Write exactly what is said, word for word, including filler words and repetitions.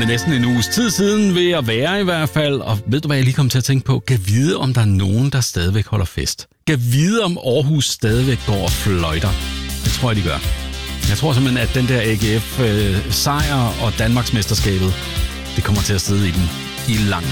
næsten en uges tid siden ved at være i hvert fald. Og ved du, hvad jeg lige kom til at tænke på? Kan vide, om der er nogen, der stadigvæk holder fest. Kan vide, om Aarhus stadigvæk går og fløjter. Det tror jeg, de gør. Jeg tror simpelthen, at den der A G F-sejr og Danmarksmesterskabet, det kommer til at sidde i den i lang